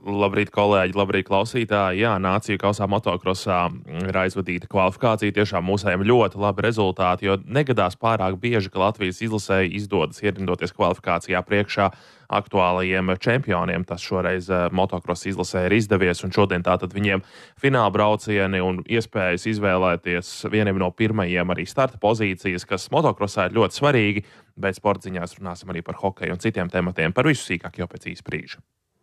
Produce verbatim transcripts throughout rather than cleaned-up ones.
Labrīt, kolēģi, labrīt, klausītāji. Jā, Nāciju kausā motokrosā ir aizvadīta kvalifikācija. Tiešām mūsējiem ļoti labi rezultāti, jo negadās pārāk bieži, ka Latvijas izlasēji izdodas ierindoties kvalifikācijā priekšā aktuālajiem čempioniem. Tas šoreiz motokrosa izlasē ir izdevies, un šodien tātad viņiem fināla braucieni un iespējas izvēlēties vieniem no pirmajiem arī starta pozīcijas, kas motokrosā ir ļoti svarīgi, bet sporta ziņās runāsim arī par hokeju un citiem tematiem. Par visu sīkāk jau pēc īsa brīža.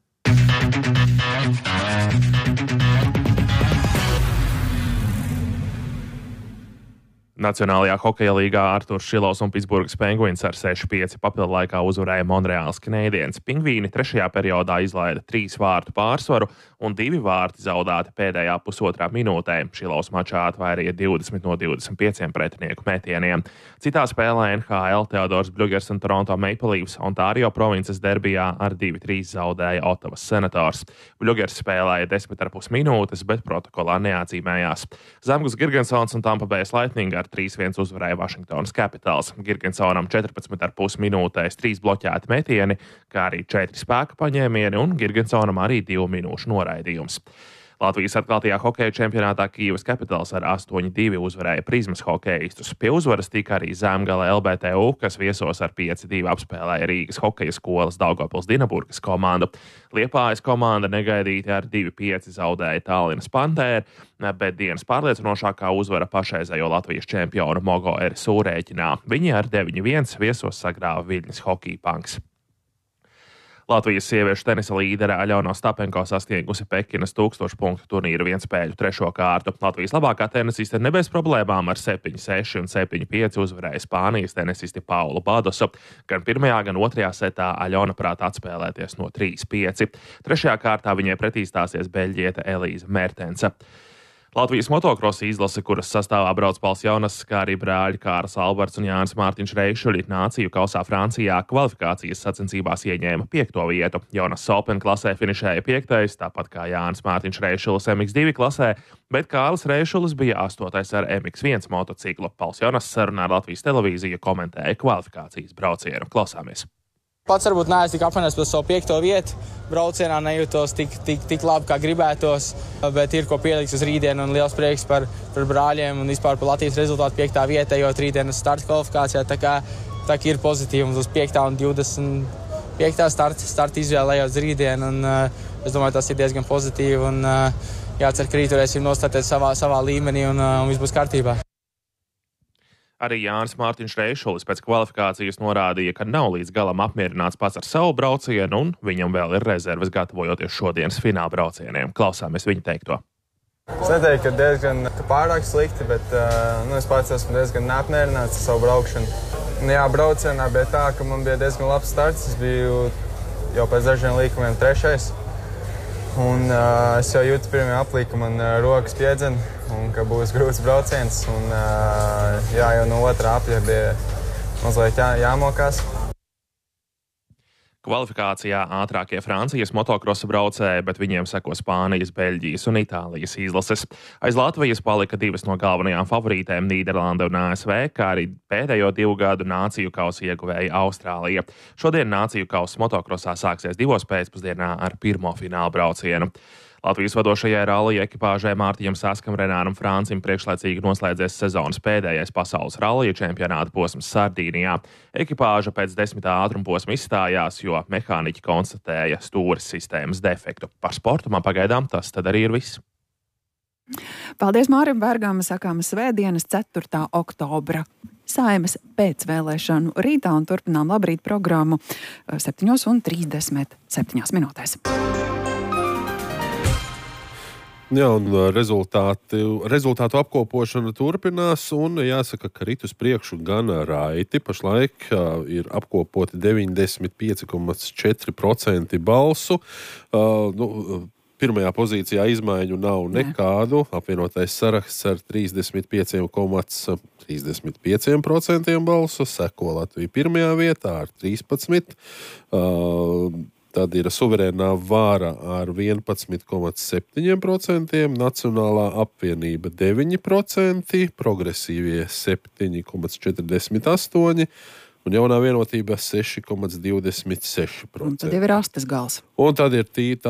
Nacionālajā hokeja līgā Arturs Šilovs un Pitsburgas Penguins ar seši pieci papildu laikā uzvarēja Monreāls Canadiens. Pingvīni trešajā periodā izlaida trīs vārtu pārsvaru un divi vārti zaudēti pēdējā pusotrā minūtē. Šilovs mačā atvairīja divdesmit no divdesmit pieciem pretinieku metieniem. Citā spēlē N H L Teodors Bļugers un Toronto Maple Leafs Ontārio provinces derbijā ar divi trīs zaudēja Ottavas Senators. Bļugers spēlēja desmit ar pus minūtes, bet protokolā neatzīmējās. Zemgus Girgensons un Tampa Bay Lightning ar trīs viens uzvarēja Vašingtonas Capitals. Girgensonam četrpadsmit ar pus minūtēs trīs bloķēti metieni, kā arī četri spēka paņēmieni un Girgensonam arī divu minūšu noraidījums. Latvijas atklātajā hokeja čempionātā Kīvas Capitals ar astoņi divi uzvarēja Prizmas hokejistus. Pie uzvaras tika arī Zemgale L B T U, kas viesos ar pieci divi apspēlēja Rīgas hokeja skolas Daugavpils Dinaburgas komandu. Liepājas komanda negaidīti ar divi pieci zaudēja Tallinas Pantēri, bet dienas pārliecinošākā uzvara pašreizējo Latvijas čempionu Mogo R S U rēķinā. Viņi ar deviņi viens viesos sagrāva Viļņas Hockey Punks. Latvijas sieviešu tenisa līdere Aļona Ostapenko sasniegusi Pekinas tūkstošu punktu turnīra vienspēļu trešo kārtu. Latvijas labākā tenisiste ne bez problēmām ar septiņi seši un septiņi pieci uzvarēja Spānijas tenisisti Paulu Badosu. Gan pirmajā, gan otrajā setā Aļona prāt atspēlēties no trīs pieci. Trešajā kārtā viņai pretī stāsies beļģiete Elīza Mertense. Latvijas motokrosa izlase, kuras sastāvā brauc Pals Jaunas, kā arī brāļi Kārs Alberts un Jānis Mārtiņš Reišuļi Nāciju kausā Francijā kvalifikācijas sacensībās ieņēma piekto vietu. Jonas Open klasē finišēja piektais, tāpat kā Jānis Mārtiņš Reišulis M X divi klasē, bet Kārlis Reišulis bija astotais ar M X viens motociklu. Pals Jaunas sarunā ar Latvijas televīziju komentēja kvalifikācijas braucienu. Klausāmies! Pats varbūt neesmu tik apvienots par savu piekto vietu. Braucienā nejūtos tik, tik, tik labi, kā gribētos, bet ir ko pielikt uz rītdienu un liels prieks par, par brāļiem un vispār par Latvijas rezultātu piektā vietā, jo rītdienas starta kvalifikācijā tā kā, tā kā ir pozitīvums uz piektā un divdesmit piektā starta, starta izvēlējot uz rītdienu. Un, uh, es domāju, tas ir diezgan pozitīvi un uh, jācer, ka rīt varēsim nostāties savā, savā līmenī un, uh, un viss būs kārtībā. Arī Jānis Mārtiņš Reišulis pēc kvalifikācijas norādīja, ka nav līdz galam apmierināts pats ar savu braucienu un viņam vēl ir rezerves gatavojoties šodienas fināla braucieniem. Klausāmies viņa teikto. Es neteiktu, ka diezgan ka pārāk slikti, bet uh, nu, es pats esmu diezgan neapmierināts ar savu braukšanu. Un, jā, braucienā bija tā, ka man bija diezgan labs starts. Es biju jau pēc dažiem līkumiem trešais. Un uh, es jau jūtu pirmajā aplī, ka man uh, rokas piedzen un ka būs grūts brauciens. Un, uh, jā, jau no otrā apļa bija mazliet jā, jāmokās. Kvalifikācijā ātrākie Francijas motokrosa braucēji, bet viņiem seko Spānijas, Beļģijas un Itālijas izlases. Aiz Latvijas palika divas no galvenajām favorītēm Nīderlanda un A S V, kā arī pēdējo divu gadu Nāciju kausa ieguvēja Austrālija. Šodien Nāciju kausa motokrosā sāksies divos pēcpusdienā ar pirmo fināla braucienu. Latvijas vadošajai rallija ekipāžai Mārtiņam Saskam, Renāram Francim priekšlaicīgi noslēdzies sezonas pēdējais pasaules rallija čempionāta posms Sardīnijā. Ekipāža pēc desmitā ātruma posma izstājās, jo mehāniķi konstatēja stūres sistēmas defektu. Par sportu man pagaidām tas tad arī ir viss. Paldies Mārim Bergam, sakām svētdienas ceturtā oktobra. Saeimas pēcvēlēšanu rītā un turpinām labrīt programmu septiņos un trīsdesmit septiņās minūtēs. Jā, un rezultāti, rezultātu apkopošana turpinās, un jāsaka, ka rit uz priekšu gan raiti. Pašlaik uh, ir apkopoti deviņdesmit pieci komats četri procenti balsu. Uh, nu, pirmajā pozīcijā izmaiņu nav nekādu. Apvienotais saraksts ar trīsdesmit pieci komats trīsdesmit pieci procenti balsu. Seko Latvija pirmajā vietā ar trīspadsmit. Uh, Tad ir suverēnā vāra ar vienpadsmit komats septiņi procenti, Nacionālā apvienība deviņi procenti, progresīvie septiņi komats četrdesmit astoņi un jaunā vienotība seši komats divdesmit seši procenti. Un tad jau ir astes gals. Un tad ir tī,